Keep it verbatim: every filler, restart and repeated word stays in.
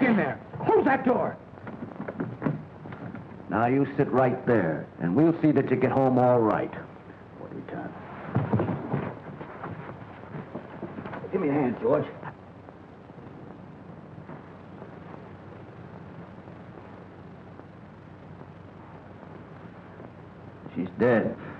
back in there. Close that door. Now you sit right there, and we'll see that you get home all right. What do you got? Give me a hand, George. She's dead.